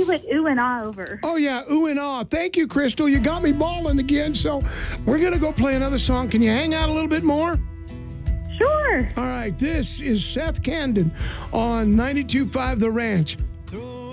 went ooh and ah over. Oh, yeah, ooh and ah. Thank you, Crystal. You got me balling again, so we're going to go play another song. Can you hang out a little bit more? Sure. All right, this is Seth Candon on 92.5 The Ranch. Through